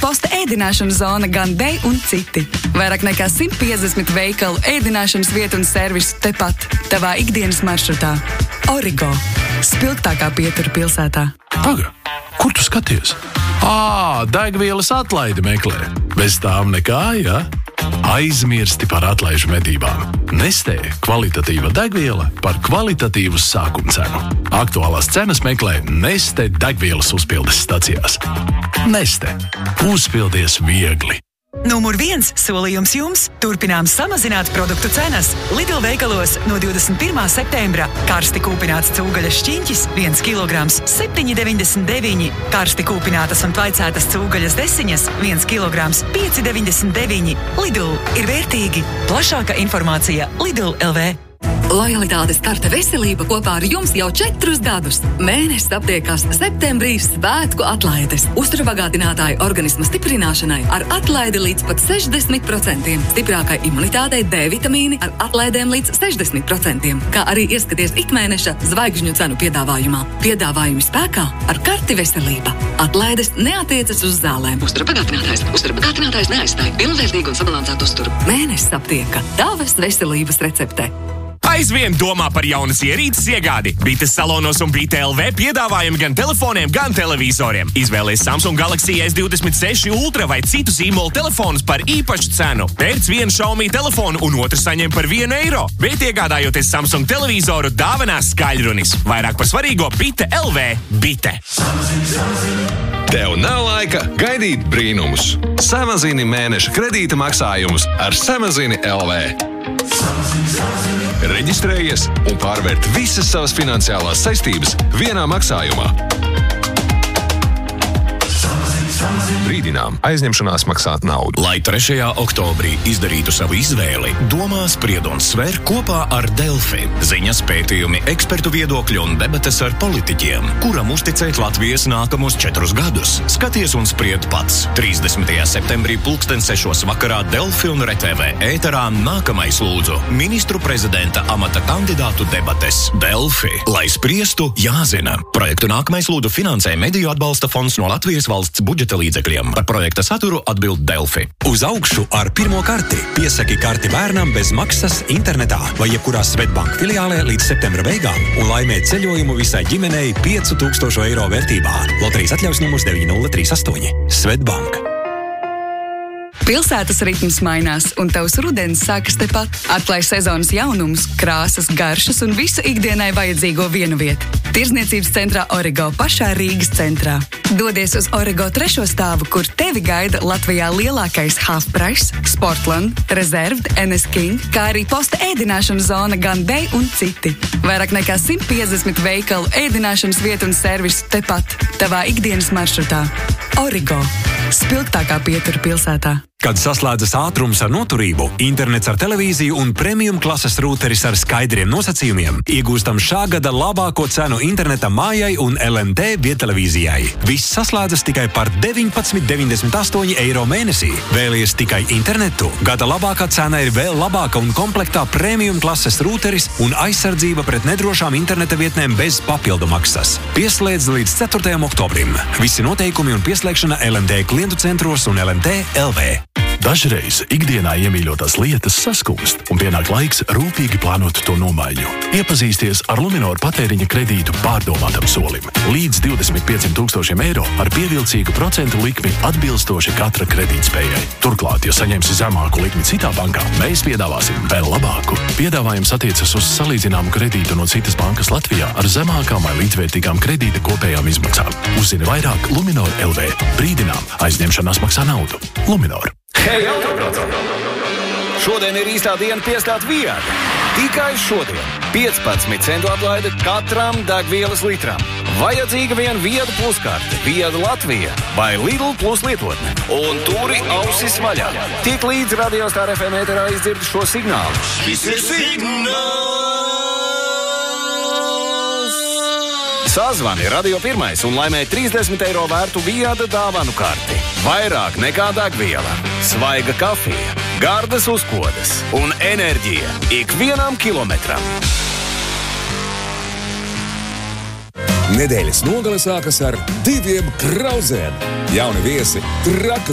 posta ēdināšanas zona Gandē un citi. Vairāk nekā 150 veikalu, ēdināšanas vietu un servisu tepat, tavā ikdienas maršrutā. Origo. Spilgtākā pietura pilsētā. Paga, kur tu skaties? Degvielas atlaidi meklē. Bez tām nekā, ja? Aizmirsti par atlaižu medībām. Nestē kvalitatīva degviela par kvalitatīvu sākuma cenu. Aktuālās cenas meklē Neste degvielas uzpildes stacijās. Neste. Uzpildies viegli. Numur 1 solījums jums. Turpinām samazināt produktu cenas. Lidl veikalos no 21. septembra. Karsti kūpināts cūgaļas šķiņķis 1 kilograms 7,99. Karsti kūpinātas un tvaicētas cūgaļas desiņas 1 kilograms 5,99. Lidl ir vērtīgi. Plašāka informācija Lidl LV. Lojalitātes karte veselība kopā ar jums jau 4 gadus. Mēnesis aptiekās septembrī svētku atlaides. Uzturbagātinātāji organisma stiprināšanai ar atlaidi līdz pat 60%. Stiprākai imunitātei D vitamīni ar atlaidēm līdz 60%. Kā arī ieskaties ikmēneša zvaigžņu cenu piedāvājumā. Piedāvājumi spēkā ar karti veselība. Atlaides neatiecas uz zālēm. Uzturbagātinātājs neaizstāj pilnvērtīgu un sabalansētu uzturu. Mēnesis aptieka. Tavas veselības recepte. Aizvien domā par jaunas ierīces iegādi. Bites salonos un Bite LV piedāvājumi gan telefoniem, gan televizoriem. Izvēlies Samsung Galaxy S26 Ultra vai citu zīmolu telefonus par īpašu cenu. Pērc vienu Xiaomi telefonu un otru saņem par 1 eiro. Bet iegādājoties Samsung televizoru, dāvinās skaļrunis. Vairāk par svarīgo Bite LV. Bite. Tev nav laika gaidīt brīnumus. Samazini mēneša kredīta maksājumus ar Samazini LV. Reģistrējies un pārvērt visas savas finansiālās saistības vienā maksājumā. Brīdinām, aizņemšanās maksāt naudu. Lai 3. oktobrī izdarītu savu izvēli, domā, spried un sver kopā ar Delfi. Ziņas, pētījumi, ekspertu viedokļi un debates ar politiķiem, kuram uzticēt Latvijas nākamos 4 gadus. Skaties un spried pats. 30. septembrī 6:00 vakarā Delfi un RTV ēterā nākamais lūdzu ministru prezidenta amata kandidātu debates. Delfi, lai spriestu, jāzina. Projektu nākamais lūdzu finansē Mediju atbalsta fonds no Latvijas valsts budžeta līdzekļiem. Par projekta saturu atbild Delfi. Uz augšu ar pirmo karti. Piesaki karti bērnam bez maksas internetā vai jebkurā Svetbank filiālē līdz septembra beigām un laimē ceļojumu visai ģimenei 5,000 eiro vērtībā. Loterijas atļaus numurs 9038. Svetbank. Pilsētas ritms mainās, un tavs rudens sākas tepat. Atklāj sezonas jaunumus, krāsas, garšas un visu ikdienai vajadzīgo vienu vietu. Tirzniecības centrā Origo pašā Rīgas centrā. Dodies uz Origo 3. stāvu, kur tevi gaida Latvijā lielākais Half Price, Sportland, Reserved, NS King, kā arī posta ēdināšanas zona Gandē un citi. Vairāk nekā 150 veikalu, ēdināšanas vietu un servisu tepat, tavā ikdienas maršrutā. Origo. Spilgtākā pietura pilsētā. Kad saslēdzas ātrums ar noturību, internets ar televīziju un premium klases rūteris ar skaidriem nosacījumiem, iegūstam šā gada labāko cenu interneta mājai un LMT viedtelevīzijai. Viss saslēdzas tikai par 19,98 eiro mēnesī. Vēlies tikai internetu? Gada labākā cena ir vēl labāka un komplektā premium klases rūteris un aizsardzība pret nedrošām interneta vietnēm bez papildu maksas. Pieslēdz līdz 4. oktobrim. Visi noteikumi un pieslēgšana LMT klientu centros un LMT LV. Dažreiz ikdienā iemīļotās lietas saskumst, un pienāk laiks rūpīgi plānot to nomaiņu. Iepazīsties ar Luminor patēriņa kredītu pārdomātam solim. Līdz 25,000 eiro ar pievilcīgu procentu likmi atbilstoši katra kredītspējai. Turklāt, ja saņemsi zemāku likmi citā bankā, mēs piedāvāsim vēl labāku. Piedāvājums attiecas uz salīdzināmu kredītu no citas bankas Latvijā ar zemākām vai līdzvērtīgām kredīta kopējām izmaksām. Uzzini vairāk Luminor LV. Brīdinām, aizņemšanās maksā naudu. Luminor. Hei, autobraucēji! Šodien ir īstā diena piestāt Viada. Tikai šodien 15 centu atlaide katram degvielas litram. Vajadzīga vien Viada pluskarte, Viada Latvija vai Lidl plus lietotne. Un turi ausis vaļā. Tik līdz Radio Star FM ēterā izdzirdi šo signālu. Šis ir signāls! Sazvani Radio 1 un laimē 30 eiro vērtu Viada dāvanu karti. Vairāk nekā degviela, svaiga kafija, gardas uzkodas un enerģija ikvienam kilometram. Nedēļas nogale sākas ar 2 grauzēm. Jauni viesi Trakas